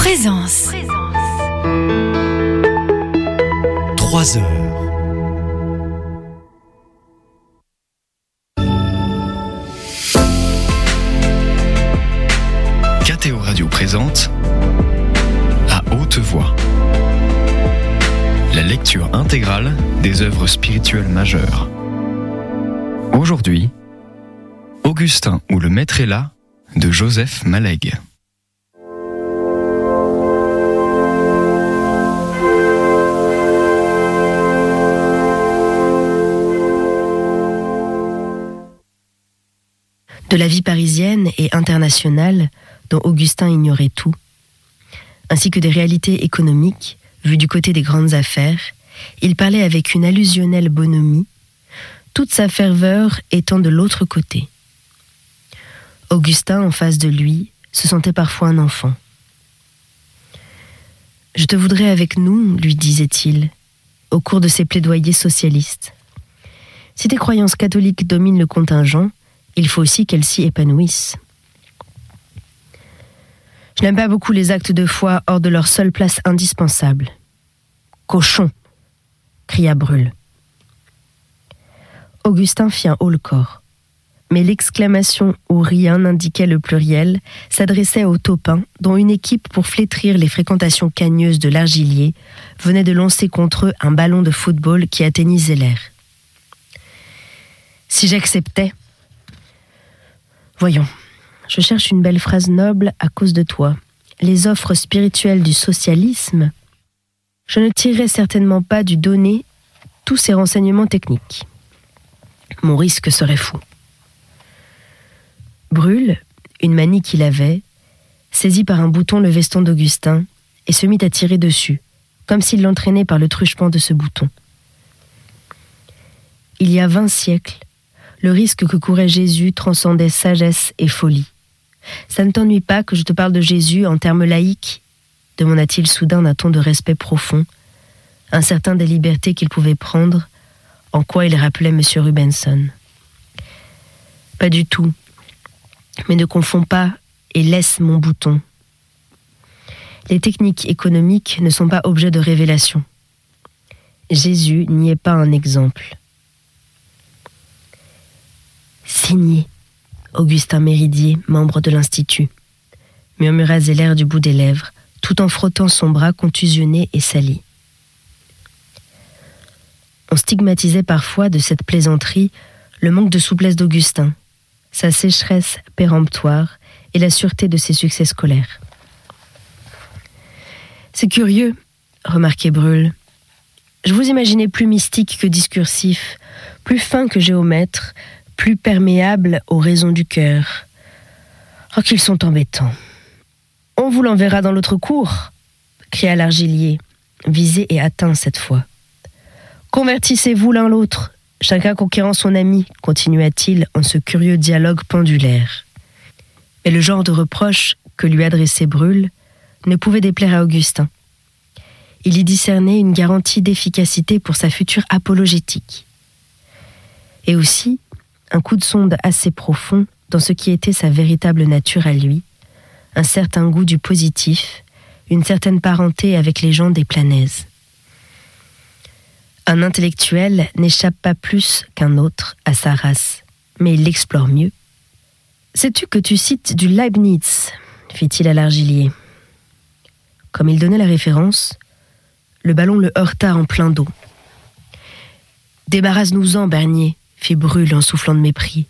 Présence. 3 heures. KTO Radio présente À haute voix la lecture intégrale des œuvres spirituelles majeures. Aujourd'hui, Augustin ou le Maître est là de Joseph Maleg. De la vie parisienne et internationale dont Augustin ignorait tout, ainsi que des réalités économiques vues du côté des grandes affaires, il parlait avec une allusionnelle bonhomie, toute sa ferveur étant de l'autre côté. Augustin, en face de lui, se sentait parfois un enfant. « Je te voudrais avec nous, lui disait-il, au cours de ses plaidoyers socialistes. Si tes croyances catholiques dominent le contingent, il faut aussi qu'elles s'y épanouissent. Je n'aime pas beaucoup les actes de foi hors de leur seule place indispensable. Cochon !» cria Brûle. Augustin fit un haut-le-corps. Mais l'exclamation où rien n'indiquait le pluriel s'adressait aux taupins dont une équipe pour flétrir les fréquentations cagneuses de l'Argilier venait de lancer contre eux un ballon de football qui atteignit l'air. Si j'acceptais... Voyons, je cherche une belle phrase noble à cause de toi. Les offres spirituelles du socialisme, je ne tirerais certainement pas du donné tous ces renseignements techniques. Mon risque serait fou. Brûle, une manie qu'il avait, saisit par un bouton le veston d'Augustin et se mit à tirer dessus, comme s'il l'entraînait par le truchement de ce bouton. Il y a 20 siècles, le risque que courait Jésus transcendait sagesse et folie. « Ça ne t'ennuie pas que je te parle de Jésus en termes laïques ?» demanda-t-il soudain d'un ton de respect profond, incertain des libertés qu'il pouvait prendre, en quoi il rappelait M. Rubenson. « Pas du tout, mais ne confonds pas et laisse mon bouton. Les techniques économiques ne sont pas objets de révélation. Jésus n'y est pas un exemple. » Signé Augustin Méridier, membre de l'Institut, murmura Zeller du bout des lèvres, tout en frottant son bras contusionné et sali. On stigmatisait parfois de cette plaisanterie le manque de souplesse d'Augustin, sa sécheresse péremptoire et la sûreté de ses succès scolaires. « C'est curieux, remarquait Brûle. Je vous imaginais plus mystique que discursif, plus fin que géomètre, plus perméable aux raisons du cœur. Oh, qu'ils sont embêtants. On vous l'enverra dans l'autre cour, cria l'Argilier, visé et atteint cette fois. Convertissez-vous l'un l'autre, chacun conquérant son ami, continua-t-il en ce curieux dialogue pendulaire. Mais le genre de reproche que lui adressait Brûle ne pouvait déplaire à Augustin. Il y discernait une garantie d'efficacité pour sa future apologétique. Et aussi un coup de sonde assez profond dans ce qui était sa véritable nature à lui, un certain goût du positif, une certaine parenté avec les gens des Planèzes. Un intellectuel n'échappe pas plus qu'un autre à sa race, mais il l'explore mieux. « Sais-tu que tu cites du Leibniz ?» fit-il à l'Argilier. Comme il donnait la référence, le ballon le heurta en plein dos. « Débarrasse-nous-en, Bernier !» fit Brûle en soufflant de mépris.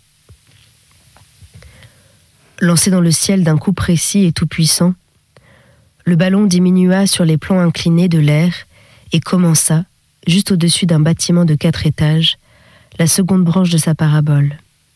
Lancé dans le ciel d'un coup précis et tout-puissant, le ballon diminua sur les plans inclinés de l'air et commença, juste au-dessus d'un bâtiment de 4 étages, la seconde branche de sa parabole.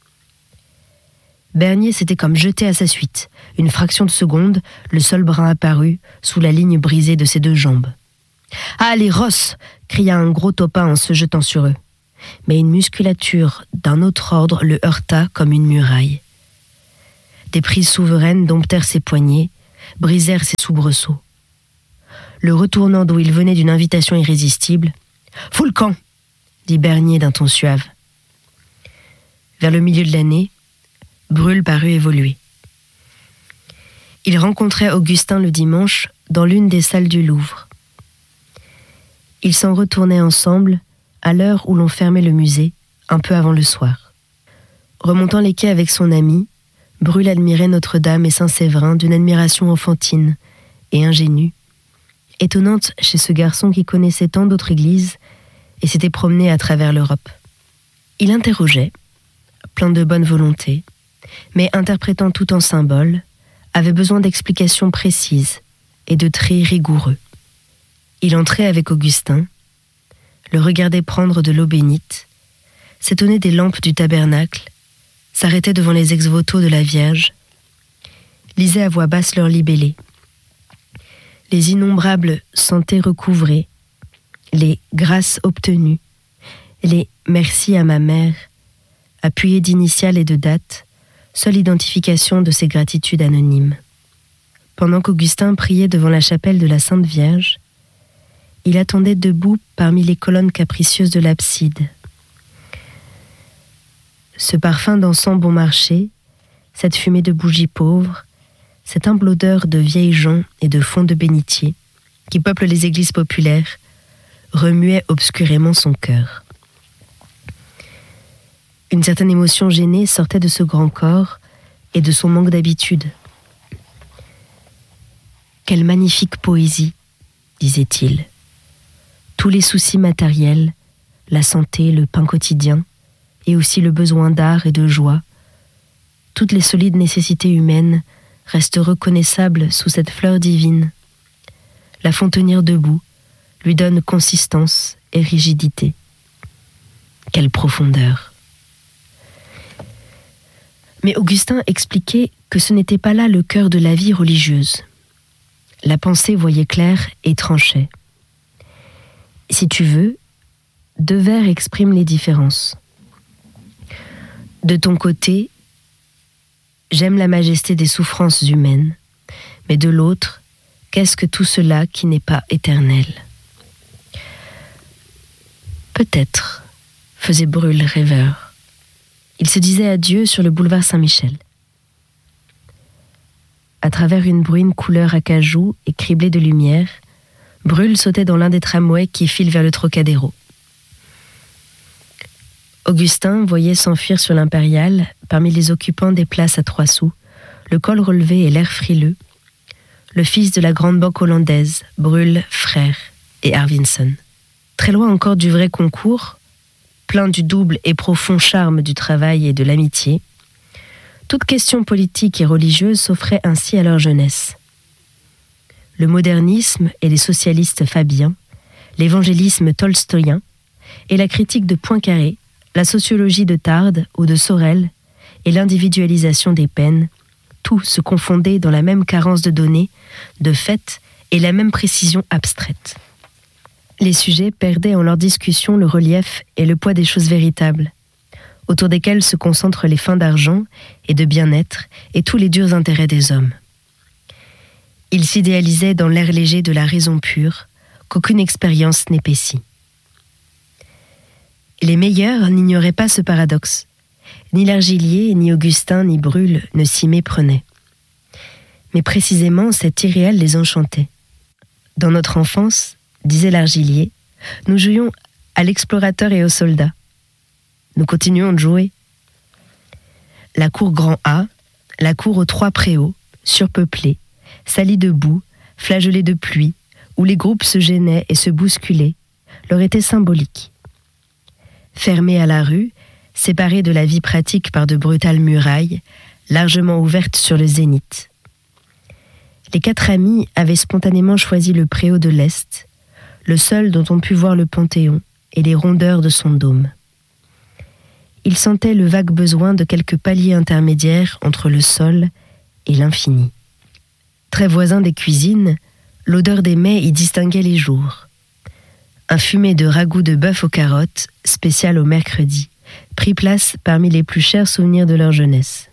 Bernier s'était comme jeté à sa suite. Une fraction de seconde, le sol brun apparut, sous la ligne brisée de ses 2 jambes. « Ah, les Ross !» cria un gros taupin en se jetant sur eux. Mais une musculature d'un autre ordre le heurta comme une muraille. Des prises souveraines domptèrent ses poignets, brisèrent ses soubresauts. Le retournant d'où il venait d'une invitation irrésistible, « Fous le camp !» dit Bernier d'un ton suave. Vers le milieu de l'année, Brûle parut évoluer. Il rencontrait Augustin le dimanche dans l'une des salles du Louvre. Ils s'en retournaient ensemble à l'heure où l'on fermait le musée, un peu avant le soir. Remontant les quais avec son ami, Brûle admirait Notre-Dame et Saint-Séverin d'une admiration enfantine et ingénue, étonnante chez ce garçon qui connaissait tant d'autres églises et s'était promené à travers l'Europe. Il interrogeait, plein de bonne volonté, mais interprétant tout en symbole, avait besoin d'explications précises et de traits rigoureux. Il entrait avec Augustin, le regardait prendre de l'eau bénite, s'étonnait des lampes du tabernacle, s'arrêtait devant les ex-voto de la Vierge, lisait à voix basse leurs libellés. Les innombrables santés recouvrées, les grâces obtenues, les merci à ma mère, appuyés d'initiales et de dates, seule identification de ces gratitudes anonymes. Pendant qu'Augustin priait devant la chapelle de la Sainte Vierge, il attendait debout parmi les colonnes capricieuses de l'abside. Ce parfum d'encens bon marché, cette fumée de bougies pauvres, cette humble odeur de vieilles joncs et de fonds de bénitier qui peuplent les églises populaires, remuait obscurément son cœur. Une certaine émotion gênée sortait de ce grand corps et de son manque d'habitude. « Quelle magnifique poésie !» disait-il. « Tous les soucis matériels, la santé, le pain quotidien, et aussi le besoin d'art et de joie, toutes les solides nécessités humaines restent reconnaissables sous cette fleur divine. La font tenir debout, lui donne consistance et rigidité. Quelle profondeur ! Mais Augustin expliquait que ce n'était pas là le cœur de la vie religieuse. La pensée voyait clair et tranchait. Si tu veux, 2 vers expriment les différences. De ton côté, j'aime la majesté des souffrances humaines, mais de l'autre, qu'est-ce que tout cela qui n'est pas éternel ? Peut-être, faisait Brûle rêveur. Il se disait adieu sur le boulevard Saint-Michel. À travers une bruine couleur acajou et criblée de lumière, Brûle sautait dans l'un des tramways qui filent vers le Trocadéro. Augustin voyait s'enfuir sur l'Impériale, parmi les occupants des places à 3 sous, le col relevé et l'air frileux, le fils de la grande banque hollandaise, Brûle, frère, et Arvinson. Très loin encore du vrai concours, plein du double et profond charme du travail et de l'amitié, toute question politique et religieuse s'offrait ainsi à leur jeunesse. Le modernisme et les socialistes fabiens, l'évangélisme tolstoïen et la critique de Poincaré, la sociologie de Tarde ou de Sorel et l'individualisation des peines, tout se confondait dans la même carence de données, de faits et la même précision abstraite. Les sujets perdaient en leur discussion le relief et le poids des choses véritables, autour desquelles se concentrent les fins d'argent et de bien-être et tous les durs intérêts des hommes. Ils s'idéalisaient dans l'air léger de la raison pure, qu'aucune expérience n'épaissit. Les meilleurs n'ignoraient pas ce paradoxe. Ni Largillier, ni Augustin, ni Brûle ne s'y méprenaient. Mais précisément, cet irréel les enchantait. Dans notre enfance, disait Largillier, nous jouions à l'explorateur et au soldat. Nous continuons de jouer. La cour Grand A, la cour aux 3 préaux, surpeuplée, salie de boue, flagellée de pluie, où les groupes se gênaient et se bousculaient, leur était symbolique. Fermée à la rue, séparée de la vie pratique par de brutales murailles, largement ouvertes sur le zénith. Les 4 amis avaient spontanément choisi le préau de l'Est, le seul dont on put voir le Panthéon et les rondeurs de son dôme. Ils sentaient le vague besoin de quelques paliers intermédiaires entre le sol et l'infini. Très voisin des cuisines, l'odeur des mets y distinguait les jours. Un fumet de ragoût de bœuf aux carottes, spécial au mercredi, prit place parmi les plus chers souvenirs de leur jeunesse.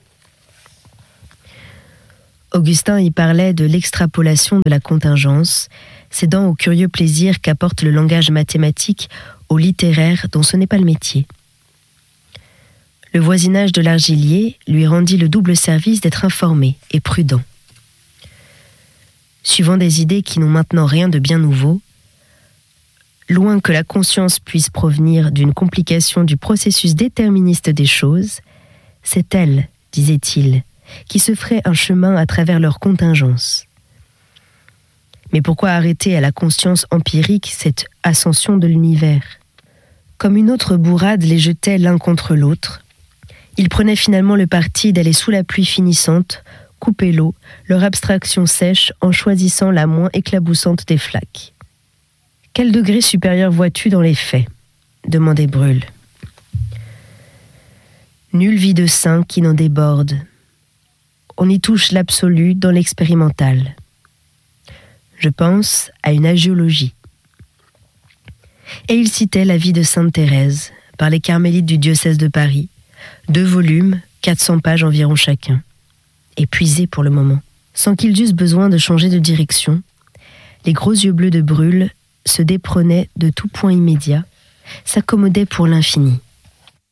Augustin y parlait de l'extrapolation de la contingence, cédant au curieux plaisir qu'apporte le langage mathématique au littéraire dont ce n'est pas le métier. Le voisinage de Largillier lui rendit le double service d'être informé et prudent. suivant des idées qui n'ont maintenant rien de bien nouveau, loin que la conscience puisse provenir d'une complication du processus déterministe des choses, c'est elle, disait-il, qui se ferait un chemin à travers leurs contingences. Mais pourquoi arrêter à la conscience empirique cette ascension de l'univers ? Comme une autre bourrade les jetait l'un contre l'autre, ils prenaient finalement le parti d'aller sous la pluie finissante, couper l'eau, leur abstraction sèche en choisissant la moins éclaboussante des flaques. « Quel degré supérieur vois-tu dans les faits ?» demandait Brûle. « Nulle vie de saint qui n'en déborde. On y touche l'absolu dans l'expérimental. Je pense à une agiologie. » Et il citait la vie de Sainte Thérèse, par les carmélites du diocèse de Paris, 2 volumes, 400 pages environ chacun, épuisés pour le moment. Sans qu'ils eussent besoin de changer de direction, les gros yeux bleus de Brûle se déprenaient de tout point immédiat, s'accommodaient pour l'infini.